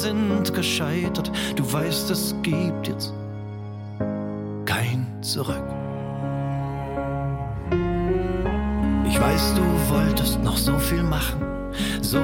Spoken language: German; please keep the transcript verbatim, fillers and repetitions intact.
sind gescheitert. Du weißt, es gibt jetzt kein Zurück. Ich weiß, du wolltest noch so viel machen, so